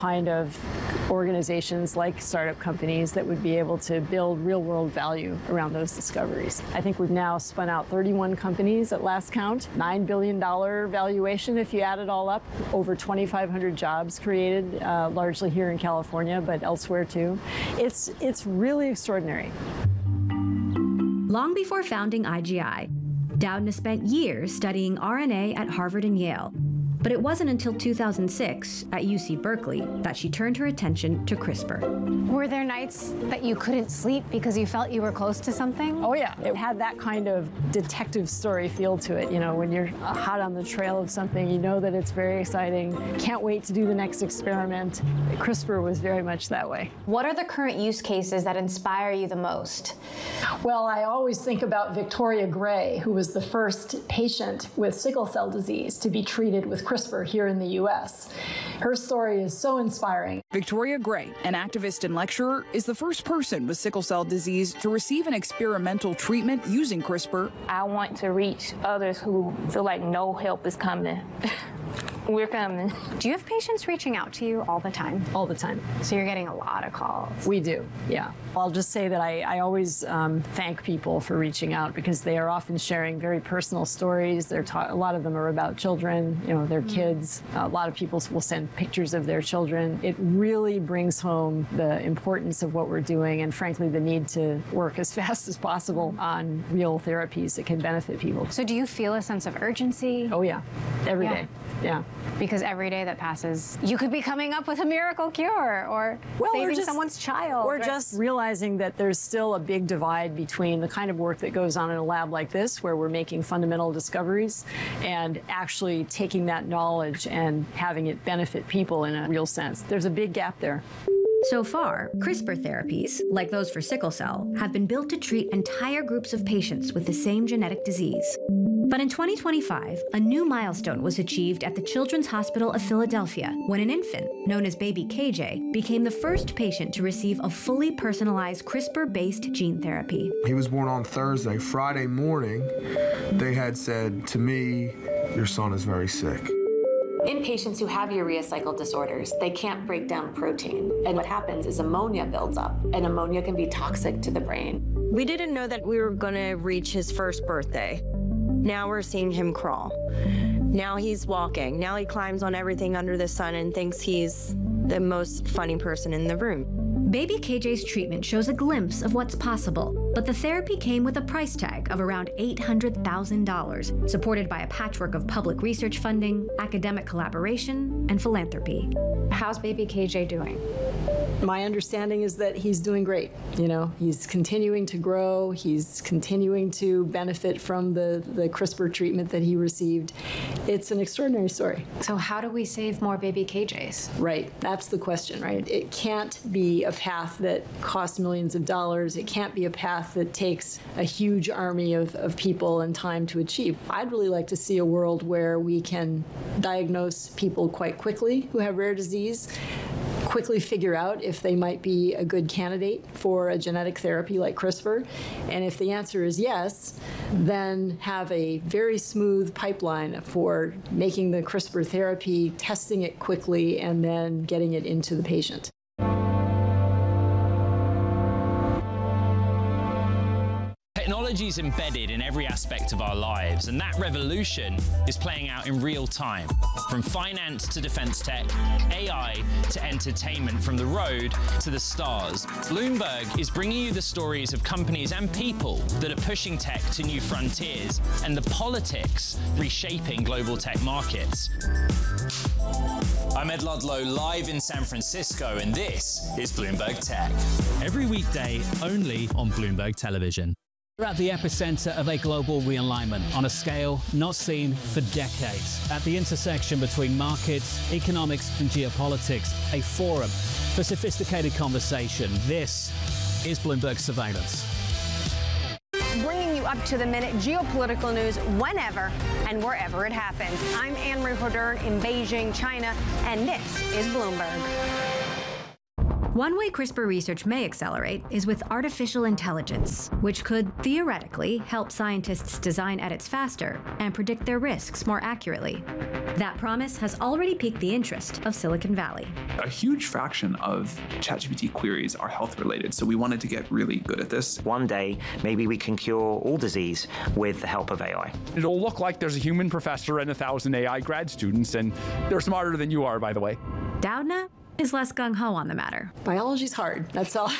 kind of organizations like startup companies that would be able to build real-world value around those discoveries. I think we've now spun out 31 companies at last count, $9 billion valuation if you add it all up, over 2,500 jobs created, largely here in California, but elsewhere too. It's really extraordinary. Long before founding IGI, Doudna spent years studying RNA at Harvard and Yale. But it wasn't until 2006 at UC Berkeley that she turned her attention to CRISPR. Were there nights that you couldn't sleep because you felt you were close to something? Oh yeah, it had that kind of detective story feel to it. You know, when you're hot on the trail of something, you know that it's very exciting. Can't wait to do the next experiment. CRISPR was very much that way. What are the current use cases that inspire you the most? Well, I always think about Victoria Gray, who was the first patient with sickle cell disease to be treated with CRISPR here in the U.S. Her story is so inspiring. Victoria Gray, an activist and lecturer, is the first person with sickle cell disease to receive an experimental treatment using CRISPR. I want to reach others who feel like no help is coming. We're coming. Do you have patients reaching out to you all the time? All the time. So you're getting a lot of calls. We do, yeah. I'll just say that I always thank people for reaching out because they are often sharing very personal stories. A lot of them are about children, you know, their kids. A lot of people will send pictures of their children. It really brings home the importance of what we're doing and, frankly, the need to work as fast as possible on real therapies that can benefit people. So do you feel a sense of urgency? Oh, yeah. Every day. Yeah. Because every day that passes, you could be coming up with a miracle cure or saving someone's child. Or just realizing that there's still a big divide between the kind of work that goes on in a lab like this, where we're making fundamental discoveries, and actually taking that knowledge and having it benefit people in a real sense. There's a big gap there. So far, CRISPR therapies, like those for sickle cell, have been built to treat entire groups of patients with the same genetic disease. But in 2025, a new milestone was achieved at the Children's Hospital of Philadelphia when an infant, known as baby KJ, became the first patient to receive a fully personalized CRISPR-based gene therapy. He was born on Thursday. Friday morning, they had said to me, "Your son is very sick." In patients who have urea cycle disorders, they can't break down protein. And what happens is ammonia builds up, and ammonia can be toxic to the brain. We didn't know that we were going to reach his first birthday. Now we're seeing him crawl. Now he's walking. Now he climbs on everything under the sun and thinks he's the most funny person in the room. Baby KJ's treatment shows a glimpse of what's possible, but the therapy came with a price tag of around $800,000, supported by a patchwork of public research funding, academic collaboration, and philanthropy. How's baby KJ doing? My understanding is that he's doing great. You know, he's continuing to grow. He's continuing to benefit from the CRISPR treatment that he received. It's an extraordinary story. So how do we save more baby KJs? Right. That's the question, right? It can't be a path that costs millions of dollars. It can't be a path that takes a huge army of people and time to achieve. I'd really like to see a world where we can diagnose people quite quickly who have rare disease, quickly figure out if they might be a good candidate for a genetic therapy like CRISPR. And if the answer is yes, then have a very smooth pipeline for making the CRISPR therapy, testing it quickly, and then getting it into the patient. Technology is embedded in every aspect of our lives, and that revolution is playing out in real time. From finance to defense tech, AI to entertainment, from the road to the stars. Bloomberg is bringing you the stories of companies and people that are pushing tech to new frontiers, and the politics reshaping global tech markets. I'm Ed Ludlow, live in San Francisco, and this is Bloomberg Tech. Every weekday, only on Bloomberg Television. We're at the epicenter of a global realignment on a scale not seen for decades. At the intersection between markets, economics, and geopolitics, a forum for sophisticated conversation. This is Bloomberg Surveillance. Bringing you up to the minute geopolitical news whenever and wherever it happens. I'm Anne-Marie Hodern in Beijing, China, and this is Bloomberg. One way CRISPR research may accelerate is with artificial intelligence, which could theoretically help scientists design edits faster and predict their risks more accurately. That promise has already piqued the interest of Silicon Valley. A huge fraction of ChatGPT queries are health related, so we wanted to get really good at this. One day, maybe we can cure all disease with the help of AI. It'll look like there's a human professor and 1,000 AI grad students, and they're smarter than you are, by the way. Doudna is less gung-ho on the matter. Biology's hard, that's all.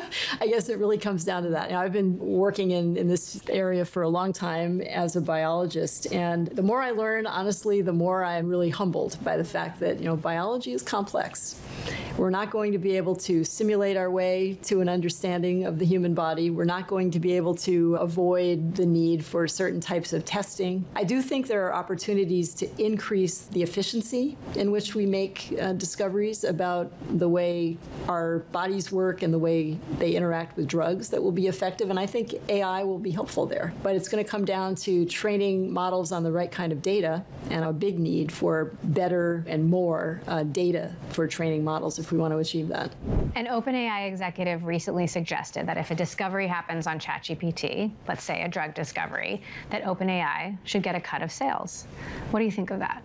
I guess it really comes down to that. You know, I've been working in this area for a long time as a biologist, and the more I learn, honestly, the more I'm really humbled by the fact that, you know, biology is complex. We're not going to be able to simulate our way to an understanding of the human body. We're not going to be able to avoid the need for certain types of testing. I do think there are opportunities to increase the efficiency in which we make discoveries about the way our bodies work and the way they interact with drugs that will be effective, and I think AI will be helpful there. But it's going to come down to training models on the right kind of data and a big need for better and more data for training models if we want to achieve that. An OpenAI executive recently suggested that if a discovery happens on ChatGPT, let's say a drug discovery, that OpenAI should get a cut of sales. What do you think of that?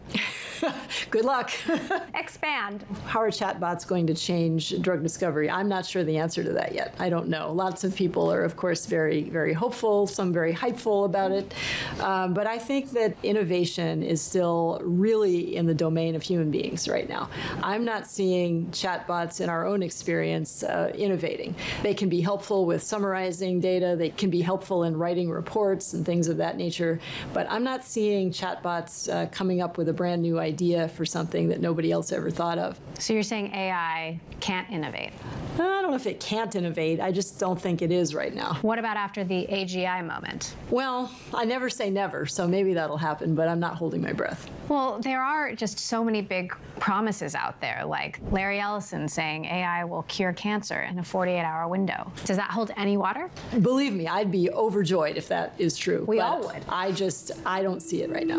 Good luck. Expand. How are chatbots going to change drug discovery? I'm not sure the answer to that yet. I don't know. Lots of people are, of course, very, very hopeful, some very hypeful about it. But I think that innovation is still really in the domain of human beings right now. I'm not seeing chatbots in our own experience innovating. They can be helpful with summarizing data. They can be helpful in writing reports and things of that nature. But I'm not seeing chatbots coming up with a brand new idea for something that nobody else ever thought of. So you're saying AI can't innovate? I don't know if it can't innovate. I just don't think it is right now. What about after the AGI moment? Well, I never say never, so maybe that'll happen, but I'm not holding my breath. Well, there are just so many big promises out there, like Larry Ellison saying AI will cure cancer in a 48-hour window. Does that hold any water? Believe me, I'd be overjoyed if that is true. We all would. I don't see it right now.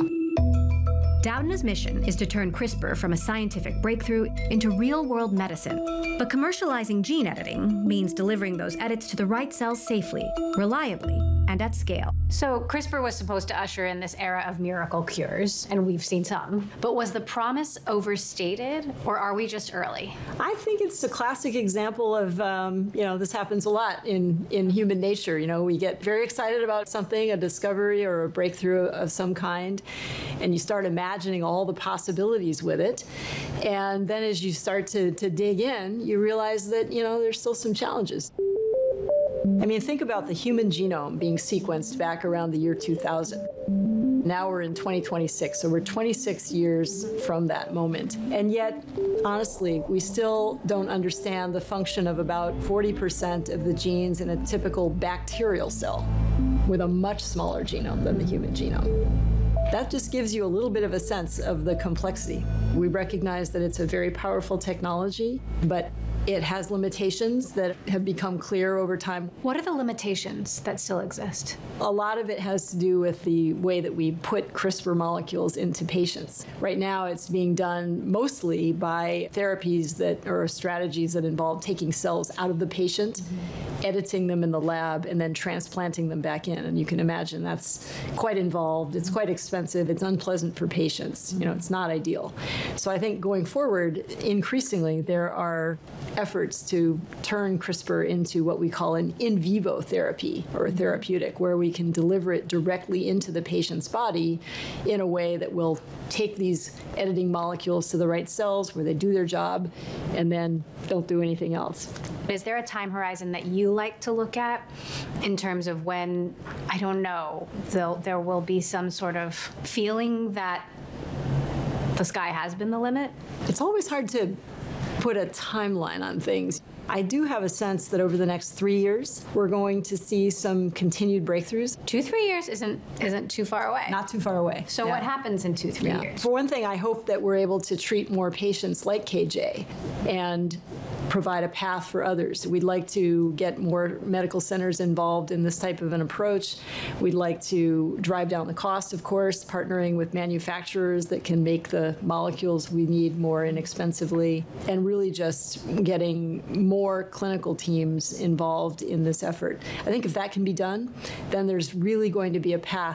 Doudna's mission is to turn CRISPR from a scientific breakthrough into real-world medicine. But commercializing gene editing means delivering those edits to the right cells safely, reliably, and at scale. So CRISPR was supposed to usher in this era of miracle cures, and we've seen some. But was the promise overstated, or are we just early? I think it's a classic example of, this happens a lot in human nature. You know, we get very excited about something, a discovery or a breakthrough of some kind, and you start imagining all the possibilities with it. And then as you start to dig in, you realize that, there's still some challenges. I mean, think about the human genome being sequenced back around the year 2000. Now we're in 2026, so we're 26 years from that moment. And yet, honestly, we still don't understand the function of about 40% of the genes in a typical bacterial cell with a much smaller genome than the human genome. That just gives you a little bit of a sense of the complexity. We recognize that it's a very powerful technology, but it has limitations that have become clear over time. What are the limitations that still exist? A lot of it has to do with the way that we put CRISPR molecules into patients. Right now, it's being done mostly by therapies or strategies that involve taking cells out of the patient, editing them in the lab, and then transplanting them back in. And you can imagine that's quite involved. It's quite expensive. It's unpleasant for patients. It's not ideal. So I think going forward, increasingly, there are efforts to turn CRISPR into what we call an in vivo therapy or a therapeutic, where we can deliver it directly into the patient's body in a way that will take these editing molecules to the right cells where they do their job and then don't do anything else. Is there a time horizon that you like to look at in terms of when, I don't know, there will be some sort of feeling that the sky has been the limit? It's always hard to put a timeline on things. I do have a sense that over the next 3 years, we're going to see some continued breakthroughs. 2-3 years isn't too far away. Not too far away. So what happens in 2-3 years? For one thing, I hope that we're able to treat more patients like KJ and provide a path for others. We'd like to get more medical centers involved in this type of an approach. We'd like to drive down the cost, of course, partnering with manufacturers that can make the molecules we need more inexpensively, and really just getting more clinical teams involved in this effort. I think if that can be done, then there's really going to be a path